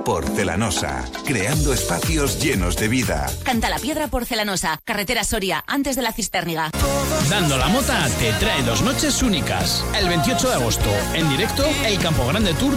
Porcelanosa, creando espacios llenos de vida. Cantalapiedra Porcelanosa, carretera Soria, antes de la Cistérniga. Dando la Mota te trae 2 noches únicas. El 28 de agosto, en directo, el Campo Grande Tour